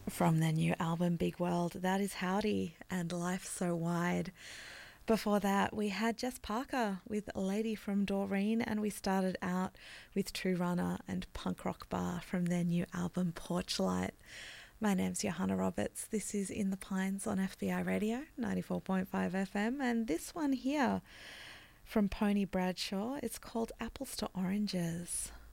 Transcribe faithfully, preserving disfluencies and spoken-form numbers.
From their new album Big World, that is Howdy and Life So Wide. Before that, we had Jess Parker with Lady from Doreen, and we started out with True Runner and Punk Rock Bar from their new album Porchlight. My name's Johanna Roberts. This is In the Pines on F B I Radio, ninety-four point five F M, and this one here from Pony Bradshaw, it's called Apples to Oranges.